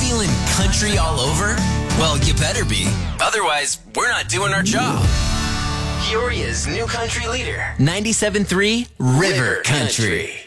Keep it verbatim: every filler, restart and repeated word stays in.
feeling country all over? Well, you better be. Otherwise, we're not doing our job. Peoria's new country leader. ninety-seven point three River Country.